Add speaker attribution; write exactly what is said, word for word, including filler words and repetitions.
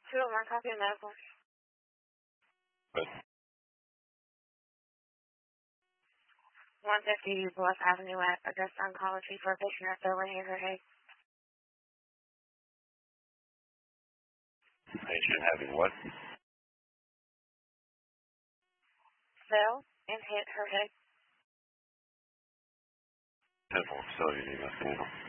Speaker 1: two oh one, copy of medical.
Speaker 2: Good.
Speaker 1: one fifty Bluff Avenue at Augusta Oncology for a patient at Phil Haverhay.
Speaker 2: Patient having what?
Speaker 1: Fell and hit her head.
Speaker 2: Temple facility, you must